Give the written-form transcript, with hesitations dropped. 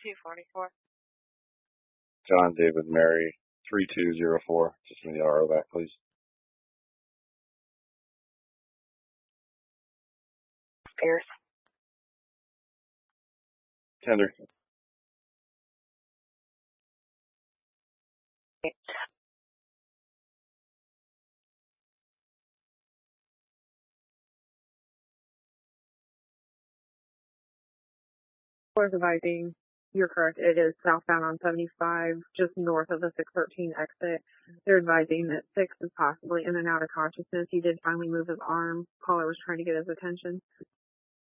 244. John David Mary 3204. Just need the RO back, please. Spears. Tender. Was advising, you're correct, it is southbound on 75, just north of the 613 exit. They're advising that 6 is possibly in and out of consciousness. He did finally move his arm. Caller was trying to get his attention.